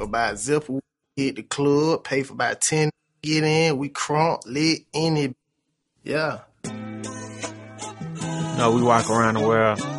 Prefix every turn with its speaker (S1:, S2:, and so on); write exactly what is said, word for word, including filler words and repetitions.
S1: about zipper, hit the club, pay for about ten, get in, we crunk, lit, any, yeah.
S2: No, we walk around the world